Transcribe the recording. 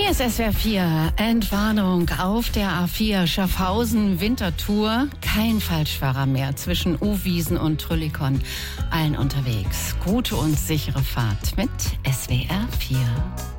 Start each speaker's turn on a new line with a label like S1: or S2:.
S1: Hier ist SWR 4. Entwarnung auf der A4 Schaffhausen-Winterthur. Kein Falschfahrer mehr zwischen Uwiesen und Trüllikon. Allen unterwegs. Gute und sichere Fahrt mit SWR 4.